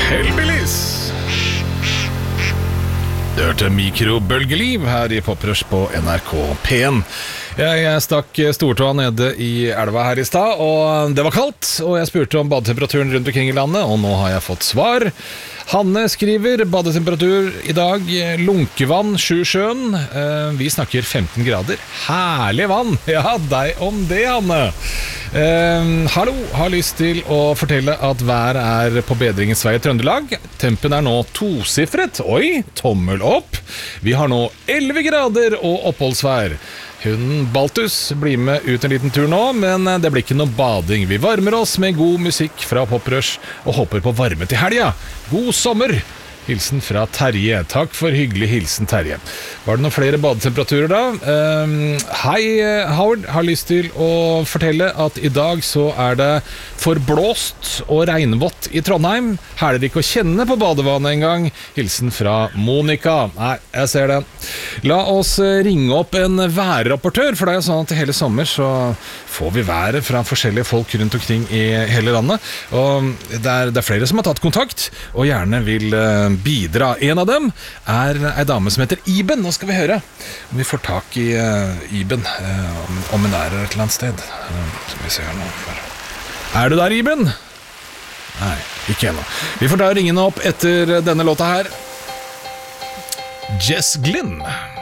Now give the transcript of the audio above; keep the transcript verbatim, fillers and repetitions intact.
Hellbillies. Du hørte Mikrobølgeliv her i Poprush på N R K P en. Jeg stakk stortåa nede i elva her i stad, og det var kaldt, og jeg spurte om badetemperaturen rundt omkring i landet, og nå har jeg fått svar. Hanne skriver, badetemperatur i dag, lunkevann, sju sjøen, vi snakker femten grader. Herlig vann! Ja, deg om det, Hanne! Uh, hallo, har lyst til å fortelle at været er på bedringens vei i Trøndelag. Tempen er nå tosifret. Oi, tommel opp. Vi har nå elleve grader og oppholdsvær. Hunden Baltus blir med ut en liten tur nå, men det blir ikke noe bading. Vi varmer oss med god musikk fra Poprush og håper på varme til helga. God sommer! Hilsen fra Terje. Takk for hyggelig hilsen, Terje. Var det noen flere badetemperaturer da? Um, hei, Howard. Har lyst til å fortelle at i dag så er det forblåst og regnvått i Trondheim. Herlig ikke å kjenne på badevannet en gang. Hilsen fra Monika. Nei, jeg ser det. La oss ringe opp en værrapportør, for det er jo sånn at hele sommer så får vi været fra forskjellige folk rundt omkring i hele landet. Og det er, det er flere som har tatt kontakt, og gjerne vil bidra. En av dem er en dame som heter Iben. Nå skal vi høre om vi får tak i uh, Iben, uh, om, om hun er et eller annet sted. Uh, skal vi se her nå. Er du der, Iben? Nei, ikke ennå. Vi får da ringe henne opp etter denne låta her. Jess Glynn.